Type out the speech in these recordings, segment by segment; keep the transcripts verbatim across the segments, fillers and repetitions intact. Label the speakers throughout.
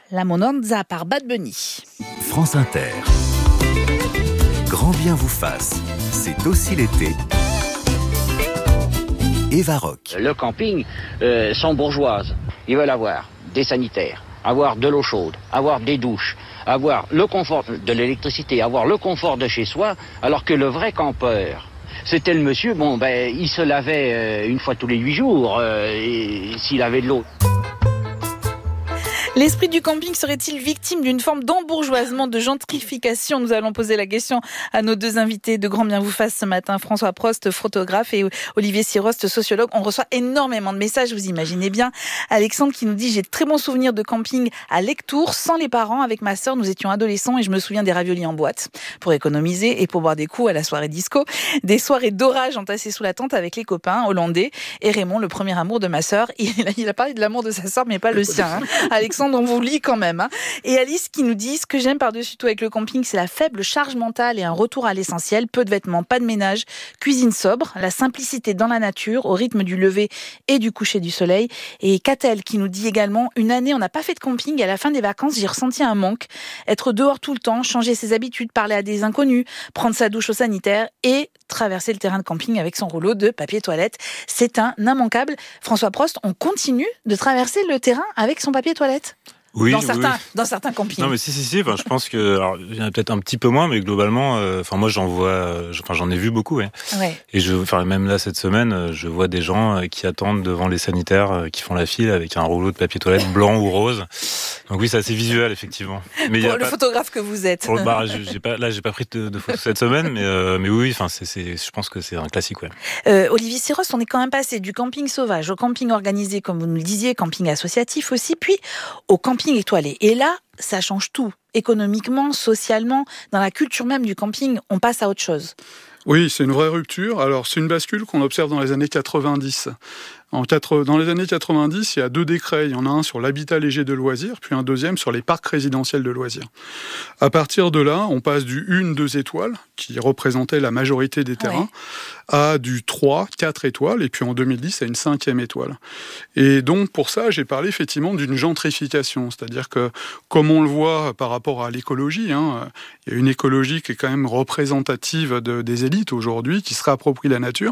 Speaker 1: La Monanza par Bad Bunny.
Speaker 2: France Inter. Grand bien vous fasse, c'est aussi l'été. Eva Rock.
Speaker 3: Le camping euh, sont bourgeoises. Ils veulent avoir des sanitaires, avoir de l'eau chaude, avoir des douches, avoir le confort de l'électricité, avoir le confort de chez soi, alors que le vrai campeur, c'était le monsieur, bon ben il se lavait euh, une fois tous les huit jours, euh, et s'il avait de l'eau.
Speaker 1: L'esprit du camping serait-il victime d'une forme d'embourgeoisement, de gentrification ? Nous allons poser la question à nos deux invités de Grand Bien vous fasse ce matin, François Prost, photographe, et Olivier Sirost, sociologue. On reçoit énormément de messages, vous imaginez bien. Alexandre qui nous dit « J'ai de très bons souvenirs de camping à Lectoure, sans les parents. Avec ma sœur, nous étions adolescents et je me souviens des raviolis en boîte pour économiser et pour boire des coups à la soirée disco. Des soirées d'orage entassées sous la tente avec les copains hollandais. Et Raymond, le premier amour de ma sœur. Il a, il a parlé de l'amour de sa sœur, mais pas le sien. Hein. Alexandre, on vous lit quand même. Hein. Et Alice qui nous dit « Ce que j'aime par-dessus tout avec le camping, c'est la faible charge mentale et un retour à l'essentiel. Peu de vêtements, pas de ménage, cuisine sobre, la simplicité dans la nature, au rythme du lever et du coucher du soleil. » Et Catel qui nous dit également « Une année, on n'a pas fait de camping et à la fin des vacances, j'ai ressenti un manque. Être dehors tout le temps, changer ses habitudes, parler à des inconnus, prendre sa douche au sanitaire et traverser le terrain de camping avec son rouleau de papier toilette. C'est un immanquable. » François Prost, on continue de traverser le terrain avec son papier toilette ?
Speaker 4: Oui,
Speaker 1: dans, certains,
Speaker 4: oui.
Speaker 1: dans certains campings.
Speaker 4: Non, mais si, si, si. Enfin, je pense que, alors, il y en a peut-être un petit peu moins, mais globalement, euh, enfin, moi, j'en vois, euh, enfin, j'en ai vu beaucoup, ouais.
Speaker 1: Ouais.
Speaker 4: Et je, enfin, même là, cette semaine, je vois des gens qui attendent devant les sanitaires, euh, qui font la file avec un rouleau de papier toilette blanc ou rose. Donc oui, c'est assez visuel, effectivement. Mais
Speaker 1: pour
Speaker 4: y a
Speaker 1: le
Speaker 4: pas...
Speaker 1: photographe que vous êtes.
Speaker 4: Pour le bar, j'ai pas, là, j'ai pas pris de, de photos cette semaine, mais, euh, mais oui, enfin, c'est, c'est, je pense que c'est un classique, ouais.
Speaker 1: Euh, Olivier Sirost, on est quand même passé du camping sauvage au camping organisé, comme vous nous le disiez, camping associatif aussi, puis au camping étoilé. Et là, ça change tout. Économiquement, socialement, dans la culture même du camping, on passe à autre chose.
Speaker 5: Oui, c'est une vraie rupture. Alors, c'est une bascule qu'on observe dans les années quatre-vingt-dix. En quatre, dans les années quatre-vingt-dix, il y a deux décrets. Il y en a un sur l'habitat léger de loisirs, puis un deuxième sur les parcs résidentiels de loisirs. À partir de là, on passe du une, deux étoiles, qui représentait la majorité des terrains, ouais. à du trois, quatre étoiles, et puis en deux mille dix, à une cinquième étoile. Et donc, pour ça, j'ai parlé effectivement d'une gentrification. C'est-à-dire que, comme on le voit par rapport à l'écologie, hein, il y a une écologie qui est quand même représentative de, des élites aujourd'hui, qui se réapproprient la nature.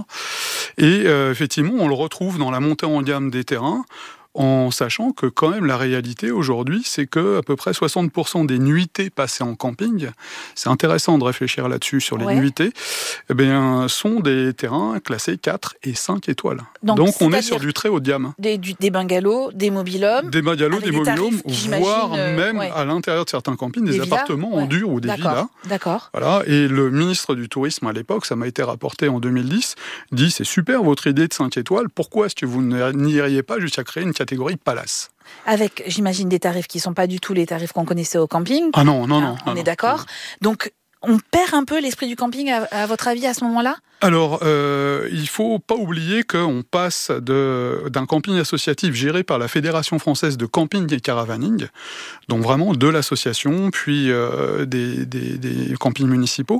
Speaker 5: Et euh, effectivement, on le retrouve dans la montée en gamme des terrains, en sachant que quand même la réalité aujourd'hui, c'est que à peu près soixante pour cent des nuitées passées en camping, c'est intéressant de réfléchir là-dessus sur les ouais. nuitées, eh bien, sont des terrains classés quatre et cinq étoiles. Donc, Donc on est sur du très haut de gamme.
Speaker 1: Des, du, des bungalows, des mobil-homes.
Speaker 5: Des bungalows, des, des mobil-homes, voire euh, même ouais. à l'intérieur de certains campings, des, des appartements ouais. en dur ou des
Speaker 1: D'accord.
Speaker 5: villas.
Speaker 1: D'accord.
Speaker 5: Voilà. Et le ministre du Tourisme à l'époque, ça m'a été rapporté en deux mille dix, dit c'est super votre idée de cinq étoiles, pourquoi est-ce que vous n'iriez pas jusqu'à créer une catégorie palace?
Speaker 1: Avec, j'imagine, des tarifs qui ne sont pas du tout les tarifs qu'on connaissait au camping.
Speaker 5: Ah non, non, non.
Speaker 1: Hein, on
Speaker 5: non,
Speaker 1: est d'accord.
Speaker 5: Non.
Speaker 1: Donc, on perd un peu l'esprit du camping, à, à votre avis, à ce moment-là ?
Speaker 5: Alors, euh, il ne faut pas oublier qu'on passe de, d'un camping associatif géré par la Fédération française de camping et caravaning, donc vraiment de l'association, puis euh, des, des, des campings municipaux,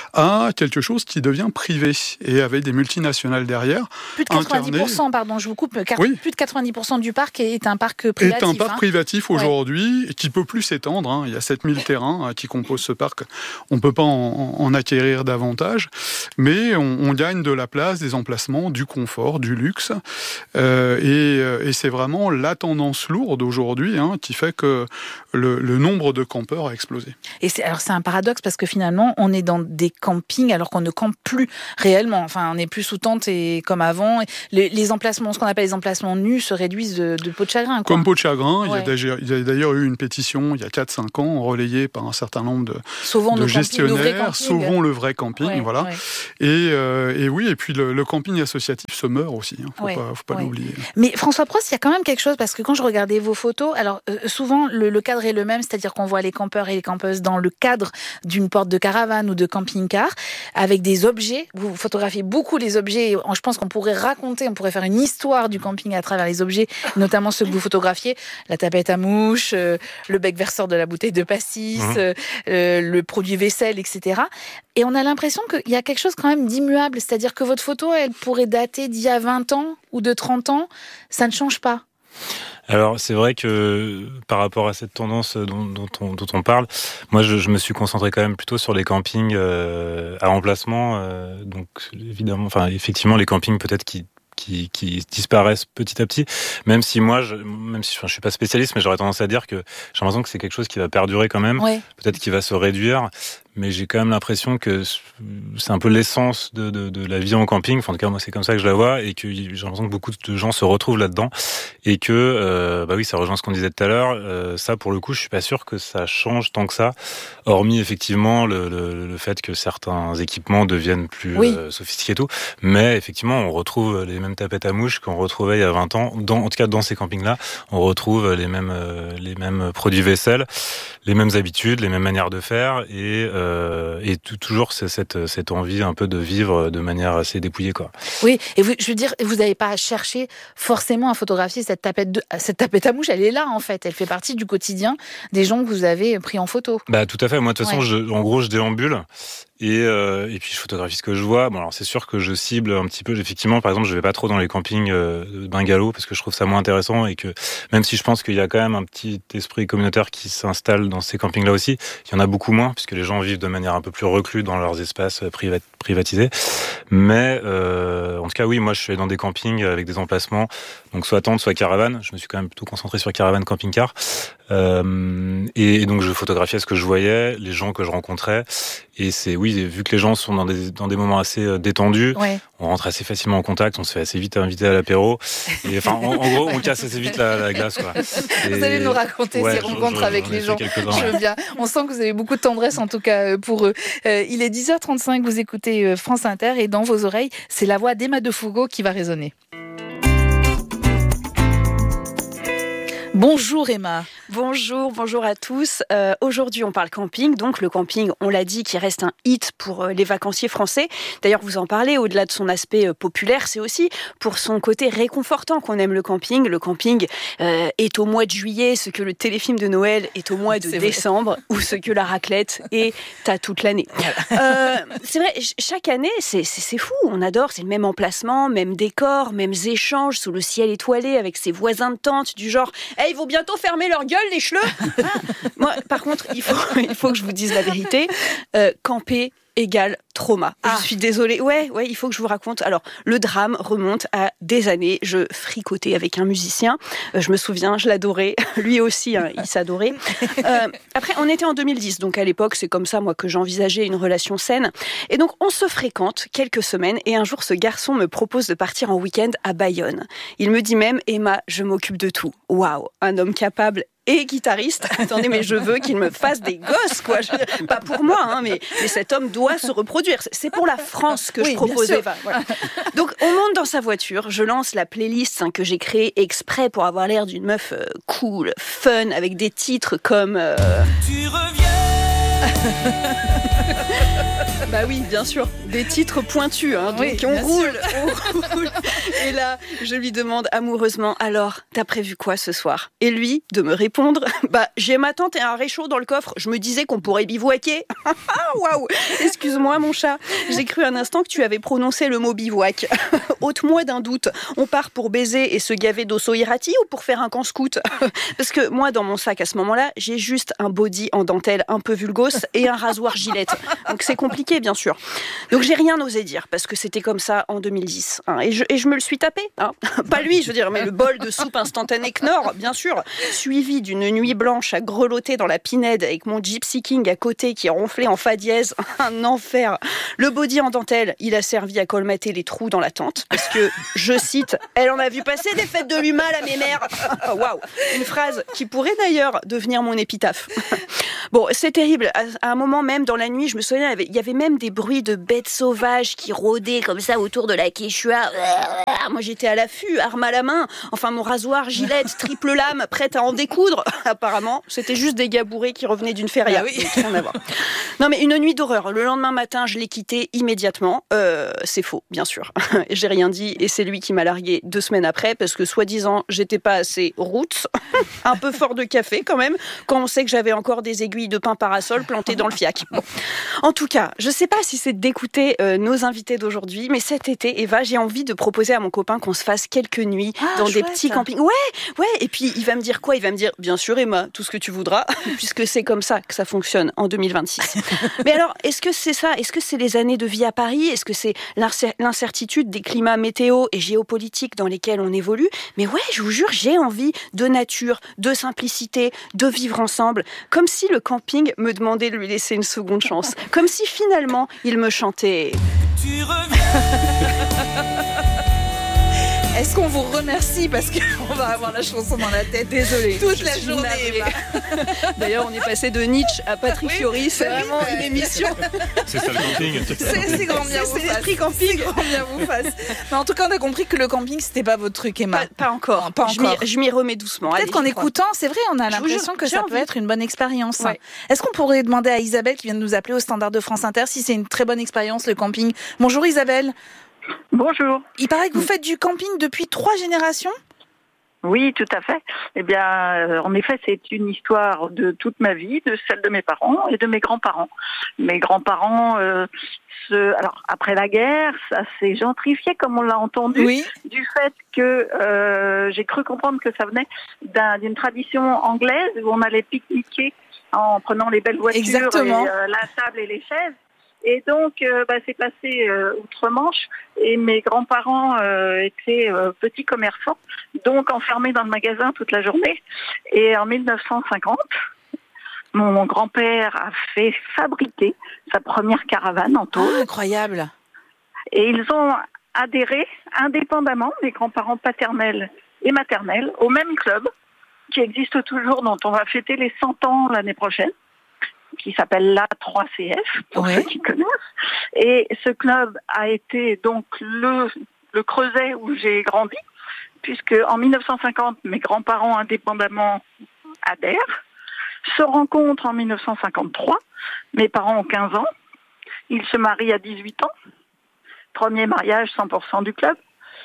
Speaker 5: à quelque chose qui devient privé et avec des multinationales derrière.
Speaker 1: Plus de quatre-vingt-dix pour cent, incarné... pardon, je vous coupe, car... oui. plus de quatre-vingt-dix pour cent du parc est un parc privatif.
Speaker 5: Est un parc
Speaker 1: hein.
Speaker 5: privatif aujourd'hui, ouais. qui ne peut plus s'étendre. Hein. Il y a sept mille terrains hein, qui composent ce parc. On ne peut pas en, en acquérir davantage, mais on, on gagne de la place, des emplacements, du confort, du luxe. Euh, et, et c'est vraiment la tendance lourde aujourd'hui hein, qui fait que le, le nombre de campeurs a explosé.
Speaker 1: Et c'est, alors c'est un paradoxe parce que finalement, on est dans des campings alors qu'on ne campe plus réellement. Enfin, on n'est plus sous tente et comme avant. Les, les emplacements, ce qu'on appelle les emplacements nus, se réduisent de, de peau de chagrin. Quoi.
Speaker 5: Comme peau de chagrin.
Speaker 1: Ouais.
Speaker 5: Il, y a, il y a d'ailleurs eu une pétition il y a quatre cinq ans, relayée par un certain nombre de,
Speaker 1: sauvons
Speaker 5: de gestionnaires.
Speaker 1: Sauvons
Speaker 5: le vrai camping.
Speaker 1: Ouais,
Speaker 5: voilà.
Speaker 1: Ouais.
Speaker 5: Et, euh, et oui, et puis le, le camping associatif se meurt aussi. Il hein, ne faut
Speaker 1: ouais,
Speaker 5: pas, faut pas
Speaker 1: ouais.
Speaker 5: l'oublier.
Speaker 1: Mais François Prost, il y a quand même quelque chose, parce que quand je regardais vos photos, alors euh, souvent le, le cadre est le même, c'est-à-dire qu'on voit les campeurs et les campeuses dans le cadre d'une porte de caravane ou de camping-car, avec des objets. Vous photographiez beaucoup les objets. Je pense qu'on pourrait raconter, on pourrait faire une histoire du camping à travers les objets, notamment ceux que vous photographiez, la tapette à mouche, euh, le bec verseur de la bouteille de pastis, mmh. euh, euh, le produit vaisselle, et cetera. Et on a l'impression qu'il y a quelque chose quand même d'immuable, c'est-à-dire que votre photo, elle pourrait dater d'il y a vingt ans ou de trente ans, ça ne change pas.
Speaker 4: Alors c'est vrai que par rapport à cette tendance dont, dont, on, dont on parle, moi je, je me suis concentré quand même plutôt sur les campings euh, à emplacement. Euh, donc évidemment, enfin effectivement les campings peut-être qui Qui, qui disparaissent petit à petit, même si moi, je, même si enfin, je suis pas spécialiste, mais j'aurais tendance à dire que j'ai l'impression que c'est quelque chose qui va perdurer quand même,
Speaker 1: ouais.
Speaker 4: peut-être qu'il va se réduire, mais j'ai quand même l'impression que c'est un peu l'essence de, de, de la vie en camping, enfin en tout cas moi c'est comme ça que je la vois, et que j'ai l'impression que beaucoup de gens se retrouvent là-dedans, et que, euh, bah oui, ça rejoint ce qu'on disait tout à l'heure, euh, ça pour le coup je suis pas sûr que ça change tant que ça, hormis effectivement le, le, le fait que certains équipements deviennent plus
Speaker 1: oui.
Speaker 4: euh, sophistiqués et tout, mais effectivement on retrouve les mêmes tapettes à mouches qu'on retrouvait il y a vingt ans, dans, en tout cas dans ces campings-là, on retrouve les mêmes, euh, les mêmes produits vaisselle, les mêmes habitudes, les mêmes manières de faire, et, euh, et tout, toujours cette, cette envie un peu de vivre de manière assez dépouillée, quoi.
Speaker 1: Oui, et vous, je veux dire, vous n'avez pas à chercher forcément à photographier cette tapette, de, cette tapette à mouche, elle est là en fait, elle fait partie du quotidien des gens que vous avez pris en photo.
Speaker 4: Bah tout à fait, moi de toute façon,
Speaker 1: ouais.
Speaker 4: je, en gros je déambule. Et, euh, et puis je photographie ce que je vois. Bon, alors c'est sûr que je cible un petit peu. Effectivement, par exemple, je vais pas trop dans les campings euh, de bungalows parce que je trouve ça moins intéressant, et que même si je pense qu'il y a quand même un petit esprit communautaire qui s'installe dans ces campings-là aussi, il y en a beaucoup moins puisque les gens vivent de manière un peu plus reclus dans leurs espaces priva- privatisés. Mais euh, en tout cas, oui, moi je suis allé dans des campings avec des emplacements, donc soit tente, soit caravane. Je me suis quand même plutôt concentré sur caravane, camping-car. Euh, et, et donc je photographiais ce que je voyais, les gens que je rencontrais. Et c'est oui, vu que les gens sont dans des dans des moments assez détendus,
Speaker 1: ouais.
Speaker 4: on rentre assez facilement en contact, on se fait assez vite inviter à l'apéro. Et enfin, en, en gros, on casse assez vite la, la glace, quoi. Et
Speaker 1: vous allez nous raconter
Speaker 4: ouais,
Speaker 1: ces rencontres
Speaker 4: je, je,
Speaker 1: avec les gens.
Speaker 4: Je
Speaker 1: veux bien. On sent que vous avez beaucoup de tendresse, en tout cas pour eux. Euh, il est dix heures trente-cinq, vous écoutez France Inter, et dans vos oreilles, c'est la voix d'Emma de Foucault qui va résonner. Bonjour Emma.
Speaker 6: Bonjour, bonjour à tous. Euh, aujourd'hui, on parle camping. Donc, le camping, on l'a dit, qui reste un hit pour euh, les vacanciers français. D'ailleurs, vous en parlez, au-delà de son aspect euh, populaire, c'est aussi pour son côté réconfortant qu'on aime le camping. Le camping euh, est au mois de juillet ce que le téléfilm de Noël est au mois de
Speaker 1: c'est
Speaker 6: décembre, vrai. Ou ce que la raclette est à toute l'année. Euh, c'est vrai, chaque année, c'est, c'est, c'est fou. On adore, c'est le même emplacement, même décor, mêmes échanges sous le ciel étoilé avec ses voisins de tente du genre hey, « ils vont bientôt fermer leur gueule, les chleux !» Moi, par contre, il faut, il faut que je vous dise la vérité. Euh, camper égale trauma. Ah. Je suis désolée. Ouais, ouais, il faut que je vous raconte. Alors, le drame remonte à des années. Je fricotais avec un musicien. Euh, je me souviens, je l'adorais. Lui aussi, hein, il s'adorait. Euh, après, on était en deux mille dix. Donc, à l'époque, c'est comme ça, moi, que j'envisageais une relation saine. Et donc, on se fréquente quelques semaines. Et un jour, ce garçon me propose de partir en week-end à Bayonne. Il me dit même, Emma, je m'occupe de tout. Waouh, un homme capable et guitariste. Attendez, mais je veux qu'il me fasse des gosses, quoi. Je veux dire, pas pour moi, hein, mais, mais cet homme doit se reproduire. C'est pour la France que oui, je proposais. Enfin, voilà. Donc, on monte dans sa voiture. Je lance la playlist hein, que j'ai créée exprès pour avoir l'air d'une meuf euh, cool, fun, avec des titres comme... Euh... Tu reviens. Bah oui, bien sûr, des titres pointus, hein, donc oui, on roule, on roule. Et là, je lui demande amoureusement, alors, t'as prévu quoi ce soir ? Et lui, de me répondre, bah j'ai ma tante et un réchaud dans le coffre, je me disais qu'on pourrait bivouaquer. Waouh, excuse-moi mon chat, j'ai cru un instant que tu avais prononcé le mot bivouac. Ôte-moi d'un doute, on part pour baiser et se gaver d'osso irati ou pour faire un camp scout ? Parce que moi, dans mon sac à ce moment-là, j'ai juste un body en dentelle un peu vulgose et un rasoir Gillette. Donc c'est compliqué, bien sûr. Donc j'ai rien osé dire, parce que c'était comme ça en deux mille dix. Hein, et, je, et je me le suis tapé. Hein. Pas lui, je veux dire, mais le bol de soupe instantanée Knorr, bien sûr. Suivi d'une nuit blanche à grelotter dans la pinède avec mon Gypsy King à côté qui ronflait en fa dièse. Un enfer. Le body en dentelle, il a servi à colmater les trous dans la tente. Parce que, je cite, elle en a vu passer des fêtes de l'humain, la mémère. Waouh. Une phrase qui pourrait d'ailleurs devenir mon épitaphe. Bon, c'est terrible. À un moment même, dans la nuit, je me souviens, il y avait même des bruits de bêtes sauvages qui rôdaient comme ça autour de la Quechua. Moi, j'étais à l'affût, arme à la main. Enfin, mon rasoir, Gillette, triple lame, prête à en découdre. Apparemment, c'était juste des gars bourrés qui revenaient d'une feria. Ah oui. Donc, rien à voir. Non, mais une nuit d'horreur. Le lendemain matin, je l'ai quitté immédiatement. Euh, c'est faux, bien sûr. J'ai rien dit et c'est lui qui m'a largué deux semaines après parce que, soi-disant, j'étais pas assez roots. Un peu fort de café, quand même, quand on sait que j'avais encore des aiguilles parapluie de pin parasol planté dans le fiac. Bon. En tout cas, je sais pas si c'est d'écouter euh, nos invités d'aujourd'hui, mais cet été, Eva, j'ai envie de proposer à mon copain qu'on se fasse quelques nuits ah, dans chouette. des petits campings. Ouais, ouais. Et puis il va me dire quoi ? Il va me dire, bien sûr, Emma, tout ce que tu voudras, puisque c'est comme ça que ça fonctionne en deux mille vingt-six. Mais alors, est-ce que c'est ça ? Est-ce que c'est les années de vie à Paris ? Est-ce que c'est l'incertitude des climats météo et géopolitiques dans lesquels on évolue ? Mais ouais, je vous jure, j'ai envie de nature, de simplicité, de vivre ensemble, comme si le camping me demandait de lui laisser une seconde chance, comme si finalement il me chantait. Tu reviens.
Speaker 1: Est-ce qu'on vous remercie parce qu'on va avoir la chanson dans la tête
Speaker 6: Désolée,
Speaker 1: toute la journée.
Speaker 6: D'ailleurs, on est passé de Nietzsche à Patrick oui, Fiori, c'est oui, vraiment oui, une émission.
Speaker 4: C'est ça le camping.
Speaker 1: C'est, c'est grand bien vous fasse. C'est l'esprit camping. C'est grand bien vous fasse. Mais en tout cas, on a compris que le camping, c'était pas votre truc, Emma.
Speaker 6: Pas, pas encore. Non, pas
Speaker 1: je encore.
Speaker 6: M'y, je m'y remets doucement.
Speaker 1: Peut-être
Speaker 6: allez,
Speaker 1: qu'en écoutant, c'est vrai, on a je l'impression que ça envie. peut être une bonne expérience. Ouais. Est-ce qu'on pourrait demander à Isabelle qui vient de nous appeler au standard de France Inter si c'est une très bonne expérience le camping ? Bonjour Isabelle.
Speaker 7: Bonjour.
Speaker 1: Il paraît que vous faites du camping depuis trois générations ?
Speaker 7: Oui, tout à fait. Eh bien, euh, en effet, c'est une histoire de toute ma vie, de celle de mes parents et de mes grands-parents. Mes grands-parents, euh, se... alors après la guerre, ça s'est gentrifié, comme on l'a entendu,
Speaker 1: oui.
Speaker 7: du fait que euh, j'ai cru comprendre que ça venait d'un, d'une tradition anglaise où on allait pique-niquer en prenant les belles voitures
Speaker 1: Exactement.
Speaker 7: et euh, la table et les chaises. Et donc, euh, bah, c'est passé euh, outre-Manche et mes grands-parents euh, étaient euh, petits commerçants, donc enfermés dans le magasin toute la journée. Et en mille neuf cent cinquante, mon, mon grand-père a fait fabriquer sa première caravane en tôle.
Speaker 1: Oh, incroyable.
Speaker 7: Et ils ont adhéré indépendamment, mes grands-parents paternels et maternels, au même club qui existe toujours, dont on va fêter les cent ans l'année prochaine, qui s'appelle l'A trois C F, pour ouais. ceux qui connaissent. Et ce club a été donc le, le creuset où j'ai grandi, puisque en mille neuf cent cinquante, mes grands-parents indépendamment adhèrent, se rencontrent en mille neuf cent cinquante-trois, mes parents ont quinze ans, ils se marient à dix-huit ans, premier mariage cent pour cent du club,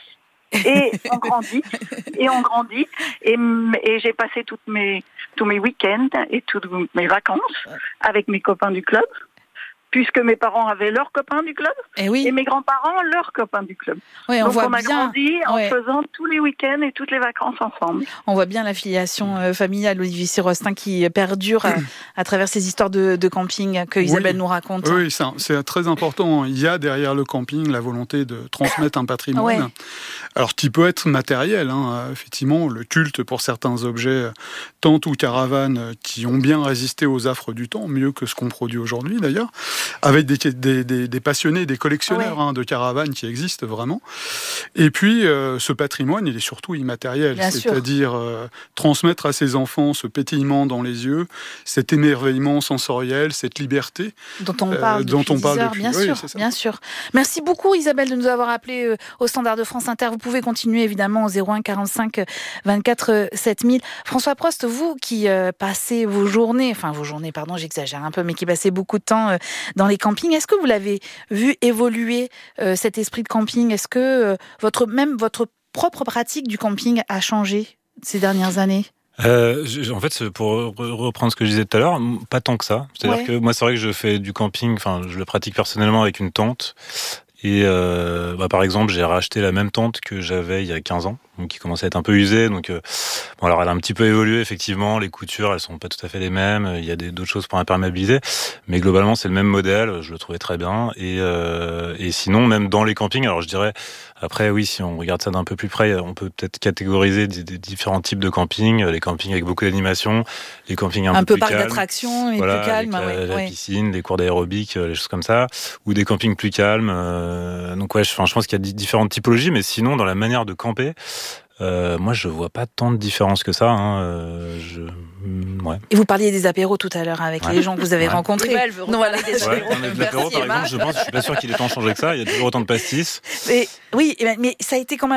Speaker 7: et on grandit, et on grandit, et, et j'ai passé toutes mes, tous mes week-ends et toutes mes vacances avec mes copains du club, puisque mes parents avaient leurs copains du club,
Speaker 1: et, oui.
Speaker 7: et mes grands-parents leurs copains du club.
Speaker 1: Oui, on
Speaker 7: Donc
Speaker 1: voit
Speaker 7: on a
Speaker 1: bien.
Speaker 7: grandi en
Speaker 1: ouais.
Speaker 7: faisant tous les week-ends et toutes les vacances ensemble.
Speaker 1: On voit bien l'affiliation euh, familiale, Olivier Sirost, hein, qui perdure à, à travers ces histoires de, de camping que Isabelle
Speaker 5: oui.
Speaker 1: nous raconte.
Speaker 5: Oui, ça, c'est très important. Il y a derrière le camping la volonté de transmettre un patrimoine, ouais. alors qui peut être matériel. Hein, effectivement, le culte pour certains objets, tentes ou caravanes, qui ont bien résisté aux affres du temps, mieux que ce qu'on produit aujourd'hui d'ailleurs, avec des Des, des, des passionnés, des collectionneurs ouais. hein, de caravanes qui existent vraiment. Et puis, euh, ce patrimoine, il est surtout immatériel. Bien c'est-à-dire euh, transmettre à ses enfants ce pétillement dans les yeux, cet émerveillement sensoriel, cette liberté
Speaker 1: dont on parle euh,
Speaker 5: dont
Speaker 1: depuis
Speaker 5: on parle
Speaker 1: heures,
Speaker 5: depuis.
Speaker 1: Bien,
Speaker 5: oui,
Speaker 1: sûr, bien sûr. Merci beaucoup Isabelle de nous avoir appelé euh, au standard de France Inter. Vous pouvez continuer évidemment au zéro un quarante-cinq vingt-quatre sept mille. François Prost, vous qui euh, passez vos journées, enfin vos journées, pardon, j'exagère un peu, mais qui passez beaucoup de temps euh, dans les campings, est-ce que vous l'avez vu évoluer euh, cet esprit de camping ? Est-ce que euh, votre, même votre propre pratique du camping a changé ces dernières années ?
Speaker 4: Euh, je, en fait, pour reprendre ce que je disais tout à l'heure, pas tant que ça. C'est-à-dire ouais. que moi, c'est vrai que je fais du camping, enfin, je le pratique personnellement avec une tente. Et euh, bah, par exemple, j'ai racheté la même tente que j'avais il y a quinze ans, donc qui commençait à être un peu usée. Donc, euh, bon, alors elle a un petit peu évolué effectivement. Les coutures, elles sont pas tout à fait les mêmes. Il y a des, d'autres choses pour imperméabiliser, mais globalement, c'est le même modèle. Je le trouvais très bien. Et, euh, et sinon, même dans les campings, alors je dirais, après, oui, si on regarde ça d'un peu plus près, on peut peut-être catégoriser des, des différents types de campings. Les campings avec beaucoup d'animation, les campings un,
Speaker 1: un
Speaker 4: peu,
Speaker 1: peu
Speaker 4: plus calmes.
Speaker 1: Un peu parc d'attractions, mais
Speaker 4: voilà,
Speaker 1: plus calme.
Speaker 4: Avec la,
Speaker 1: ouais,
Speaker 4: la
Speaker 1: ouais.
Speaker 4: piscine, les cours d'aérobic, les choses comme ça, ou des campings plus calmes. Euh, donc ouais, je, enfin, je pense qu'il y a différentes typologies, mais sinon, dans la manière de camper, Euh, moi, je vois pas tant de différence que ça. Hein. Euh, je... ouais.
Speaker 1: Et vous parliez des apéros tout à l'heure avec ouais. les gens que vous avez ouais. rencontrés.
Speaker 6: Elle veut non, voilà, des
Speaker 4: ouais, des apéros, par exemple, je pense, je suis pas sûr qu'il ait tant changé que ça. Il y a toujours autant de pastis.
Speaker 1: Mais, oui, mais ça a été quand même